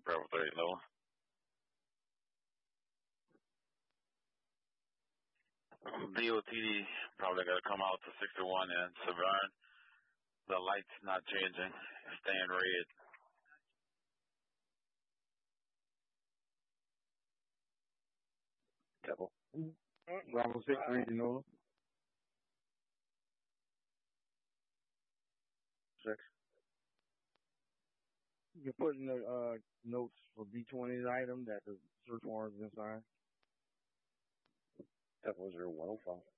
Bravo 30 Noah. DOTD probably got to come out to 61 and Savard. The light's not changing, staying red. Temple. Bravo 6-3 Noah. 6. You can put in the notes for B20's item that the search warrant is inside. Temple 0105.